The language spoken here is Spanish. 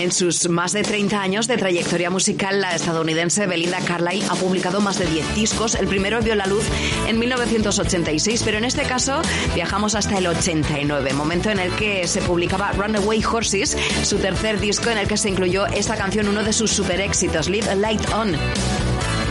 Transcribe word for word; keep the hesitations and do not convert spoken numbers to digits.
En sus más de treinta años de trayectoria musical, la estadounidense Belinda Carlisle ha publicado más de diez discos. El primero vio la luz en mil novecientos ochenta y seis, pero en este caso viajamos hasta el ochenta y nueve, momento en el que se publicaba Runaway Horses, su tercer disco en el que se incluyó esta canción, uno de sus super éxitos, Leave a Light On.